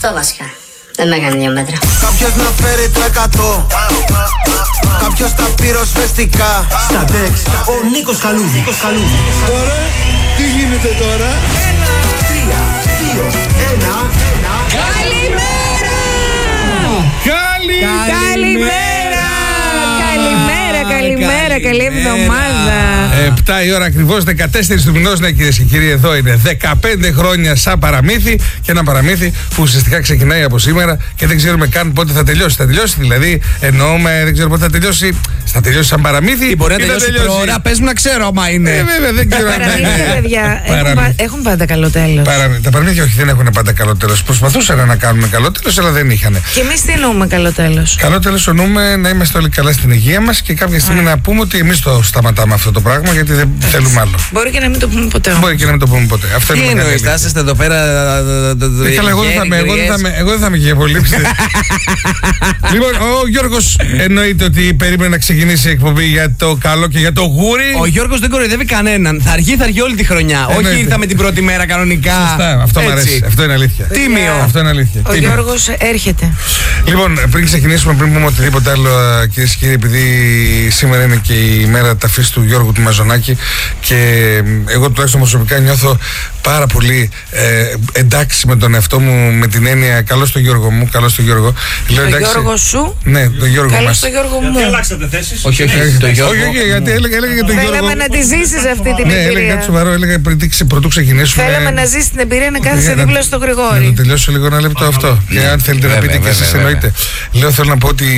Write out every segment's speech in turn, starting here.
Αυτό βασικά. Δεν με έκανε 2 μέτρα. Κάποιος να φέρει το 100. Κάποιος τα πυροσβεστικά. Στα τεξ, ο Νίκος Καλούδη. Τώρα, τι γίνεται τώρα? 3, 2, 1. Καλημέρα, καλή εβδομάδα. 7 η ώρα ακριβώς, 14 του μηνός, ναι κυρίες και κύριοι, εδώ είναι 15 χρόνια σαν παραμύθι και ένα παραμύθι που ουσιαστικά ξεκινάει από σήμερα και δεν ξέρουμε καν πότε θα τελειώσει. Θα τελειώσει δηλαδή, εννοούμε, δεν ξέρω πότε θα τελειώσει. Θα τελειώσει σαν παραμύθι. Ή μπορεί να τελειώσει προώρα, πες μου να ξέρω άμα είναι. Βέβαια, δεν ξέρω. Παραμύθια, παιδιά, έχουν πάντα καλό τέλος. Τα παραμύθια όχι, δεν έχουν πάντα καλό τέλος. Προσπαθούσαν να κάνουν καλό τέλος, αλλά δεν είχαν. Και εμείς τι εννοούμε καλό τέλος? Καλό τέλος εννοούμε να είμαστε όλοι καλά στην υγεία μας και κάποια στιγμή να πούμε ότι εμείς το σταματάμε αυτό το πράγμα γιατί δεν θέλουμε άλλο. Μπορεί και να μην το πούμε ποτέ. Μπορεί και να μην το πούμε ποτέ. Αυτό τι εννοείς, θα είστε εδώ πέρα. Εγώ δεν θα είμαι και πολύ. Λοιπόν, ο Γιώργος εννοείται ότι περίμενε να ξεκινήσει η εκπομπή για το καλό και για το γούρι. Ο Γιώργος δεν κοροϊδεύει κανέναν. Θα αργεί όλη τη χρονιά. Όχι ήρθαμε την πρώτη μέρα κανονικά. Σωστά, αυτό μου αρέσει. Αυτό είναι αλήθεια. Τίμιο. Αυτό είναι αλήθεια. Ο Γιώργος έρχεται. Λοιπόν, πριν ξεκινήσουμε, πριν πούμε οτιδήποτε άλλο, κυρίες και κύριοι, επειδή σήμερα είναι και η μέρα ταφής του Γιώργου του Μαζονάκη και εγώ τουλάχιστον προσωπικά νιώθω πάρα πολύ εντάξει με τον εαυτό μου, με την έννοια καλώς τον Γιώργο μου, καλώς τον Γιώργο. Λέω, το Γιώργο σου. Ναι, τον Γιώργο μας. Καλώς τον Γιώργο μου. Γιατί αλλάξατε θέσεις? Όχι, γιατί έλεγα για τον Γιώργο. Θέλαμε να τη ζήσεις αυτή την εμπειρία. Ναι, έλεγα κάτι σοβαρό, έλεγα πρωτού ξεκινήσουμε. Θέλαμε να ζήσεις την εμπειρία να κάθεσαι δίπλα στο Γρηγόρη. Να το τελειώσω λίγο ένα λεπτό αυτό. Και αν θέλετε να πείτε και εσείς εννοείτε. Λέω, θέλω να πω ότι.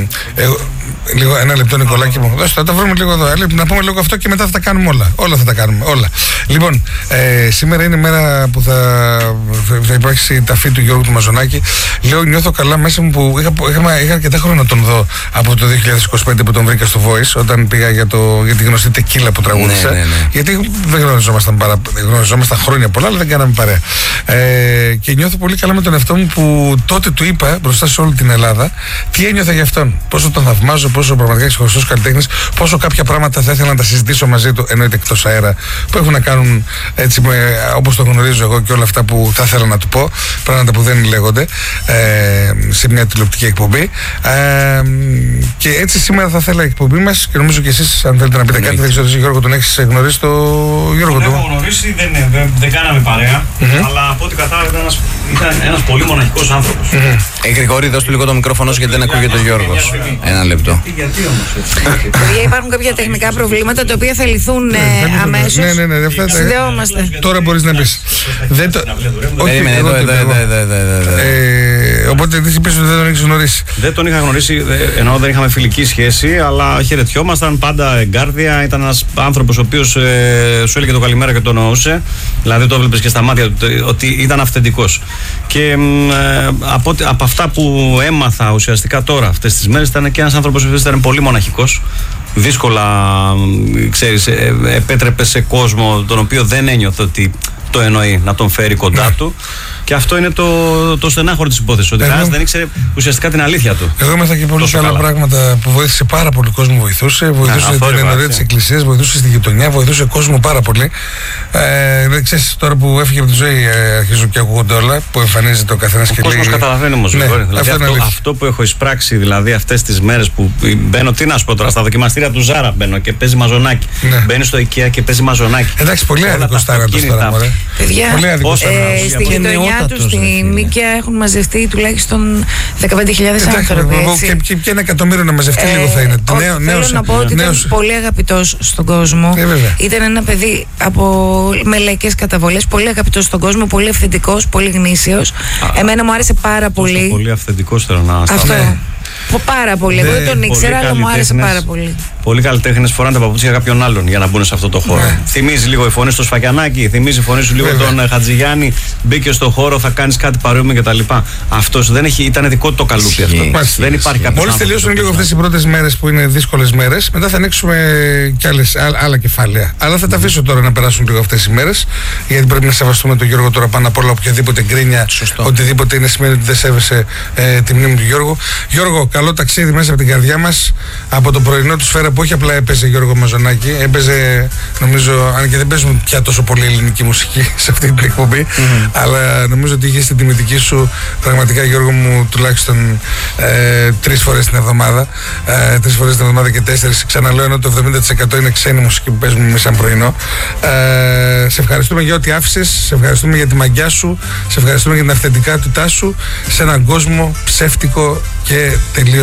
Λίγο, ένα λεπτό, Νικολάκη μου. Θα τα βρούμε λίγο εδώ. Να πούμε λίγο αυτό και μετά θα τα κάνουμε όλα. Όλα θα τα κάνουμε. Όλα. Λοιπόν, σήμερα είναι η μέρα που θα υπάρξει η ταφή του Γιώργου του Μαζονάκη. Λέω, νιώθω καλά μέσα μου που είχα αρκετά χρόνο να τον δω από το 2025 που τον βρήκα στο Voice, όταν πήγα για τη γνωστή τεκίλα που τραγούδισα. Ναι. Γιατί δεν γνωριζόμασταν χρόνια πολλά, αλλά δεν κάναμε παρέα. Και νιώθω πολύ καλά με τον εαυτό μου που τότε του είπα μπροστά σε όλη την Ελλάδα τι ένιωθα για αυτόν. Πόσο τον θαυμάζω, πόσο πραγματικά ξεχωριστός καλλιτέχνης, πόσο κάποια πράγματα θα ήθελα να τα συζητήσω μαζί του, εννοείται εκτός αέρα, που έχουν να κάνουν έτσι όπως το γνωρίζω εγώ και όλα αυτά που θα ήθελα να του πω, πράγματα που δεν λέγονται σε μια τηλεοπτική εκπομπή. Και έτσι σήμερα θα ήθελα η εκπομπή μας και νομίζω και εσείς, αν θέλετε να πείτε κάτι, δεν ξέρω εσύ Γιώργο, τον έχεις γνωρίσει το Γιώργο του? Τον έχω γνωρίσει, δεν κάναμε παρέα, αλλά από ό,τι κατάλαβα ήταν ένας πολύ μοναχικός άνθρωπος. Γρηγόρη, δώσ' του λίγο το μικρόφωνο γιατί δεν ακούγεται ο Γιώργος. Ένα λεπτό. Γιατί όμως? Παιδιά, υπάρχουν κάποια τεχνικά προβλήματα τα οποία θα λυθούν αμέσως. Ναι. Συνδεόμαστε. Τώρα μπορείς να πεις. Περίμενε, εδώ. Οπότε τι είπες ότι δεν τον έχεις γνωρίσει? Δεν τον είχα γνωρίσει, ενώ δεν είχαμε φιλική σχέση, αλλά χαιρετιόμασταν πάντα εγκάρδια. Ήταν ένας άνθρωπος ο οποίος σου έλεγε το καλημέρα και το νοούσε. Δηλαδή το έβλεπες και στα μάτια του ότι ήταν αυθεντικός. Και από αυτά που έμαθα ουσιαστικά τώρα αυτές τις μέρες, ήταν και ένας άνθρωπος που ήταν πολύ μοναχικός. Δύσκολα, ξέρεις, επέτρεπε σε κόσμο τον οποίο δεν ένιωθε ότι το εννοεί να τον φέρει κοντά του. Και αυτό είναι το στενάχωρο της υπόθεσης. Ότι κανένας δεν ήξερε ουσιαστικά την αλήθεια του. Εγώ ήμασταν και πολύ καλά πράγματα που βοήθησε πάρα πολύ κόσμο. Βοηθούσε την ενορία της εκκλησίας, βοηθούσε στη γειτονιά, βοηθούσε κόσμο πάρα πολύ. Δεν ξέρεις, τώρα που έφυγε από τη ζωή, αρχίζουν και ακούγονται όλα, που εμφανίζεται ο καθένας και λέει. Ο κόσμος καταλαβαίνει όμως, Γρηγόρη. Αυτό που έχω εισπράξει δηλαδή αυτές τις μέρες που μπαίνω, τι να σου πω τώρα, στα δοκιμαστήρια του Ζάρα μπαίνω και παίζει μαζονάκι. Μπαίνει στο IKEA και παίζει μαζονάκι. Εντάξει, πολύ άδικος θάνατος τώρα. Παιδιά, στη γειτονιά του, στη Νίκαια, έχουν μαζευτεί τουλάχιστον 15.000 άνθρωποι. Και 1 εκατομμύριο να μαζευτεί λίγο θα είναι. Θέλω να πω ότι ήταν πολύ αγαπητός στον κόσμο. Ήταν ένα παιδί με λαϊκές καταβολές, πολύ αγαπητός στον κόσμο, πολύ αυθεντικός, πολύ γνήσιος. Εμένα μου άρεσε πάρα πολύ. Πολύ αυθεντικός θέλω να αυτό. Πάρα πολύ. Εγώ δεν τον ήξερα, αλλά μου άρεσε πάρα πολύ. Πολλοί καλλιτέχνες φοράνε τα παπούτσια κάποιον άλλον για να μπουν σε αυτό το χώρο. Θυμίζει λίγο η φωνή στο Σφακιανάκι, θυμίζει η φωνή σου λίγο τον Χατζηγιάννη. Μπήκε στο χώρο, θα κάνεις κάτι παρόμοιο κτλ. Αυτός δεν έχει, ήταν δικό του το καλούπι αυτό. Δεν υπάρχει κάποιο. Μόλις τελειώσουν λίγο αυτές οι πρώτες μέρες που είναι δύσκολες μέρες, μετά θα ανοίξουμε κι άλλα κεφάλαια. Αλλά θα τα αφήσω τώρα να περάσουν λίγο αυτές οι μέρες, γιατί πρέπει να σεβαστούμε τον Γιώργο τώρα πάνω απ' όλα. Οποιαδήποτε γκρίνια, οτιδήποτε είναι σημαίνει ότι δεν σέβεσαι τη μνήμη του Γιώργου. Γιώργο, καλό ταξίδι μέσα από την καρδιά μας, από το πρωινό του Σφαίρα που όχι απλά έπαιζε Γιώργο Μαζονάκη, έπαιζε, νομίζω, αν και δεν παίζουμε πια τόσο πολύ ελληνική μουσική σε αυτή την εκπομπή, αλλά νομίζω ότι είχε την τιμητική σου πραγματικά, Γιώργο μου, τουλάχιστον 3 φορές την εβδομάδα. 3 φορές την εβδομάδα και 4. Ξαναλέω, ενώ το 70% είναι ξένη μουσική που παίζουμε εμείς σαν πρωινό. Σε ευχαριστούμε για ό,τι άφησες, σε ευχαριστούμε για τη μαγιά σου, σε ευχαριστούμε για την αυθεντικότητά σου σε έναν κόσμο ψεύτικο και τελείως